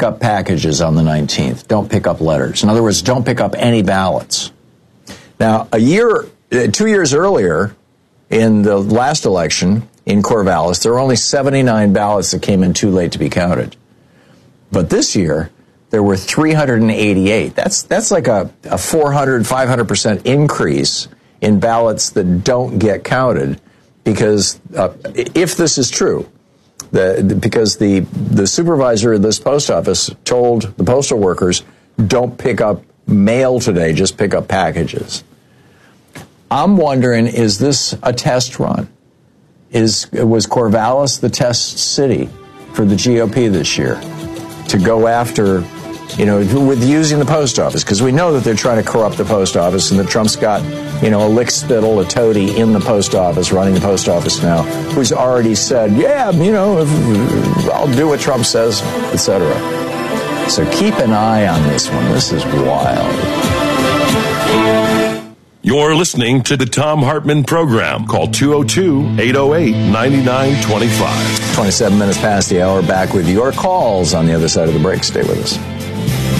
pick up packages on the 19th. Don't pick up letters. In other words, don't pick up any ballots. Now, 2 years earlier, in the last election in Corvallis, there were only 79 ballots that came in too late to be counted. But this year, there were 388. That's like a 400, 500% increase in ballots that don't get counted because if this is true, because the supervisor of this post office told the postal workers, don't pick up mail today, just pick up packages. I'm wondering, is this a test run? Was Corvallis the test city for the GOP this year to go after, with using the post office? Because we know that they're trying to corrupt the post office and that Trump's got, a lick spittle, a toady in the post office, running the post office now, who's already said, I'll do what Trump says, etc. So keep an eye on this one. This is wild. You're listening to the Thom Hartmann Program. Call 202-808-9925. 27 minutes past the hour. Back with your calls on the other side of the break. Stay with us.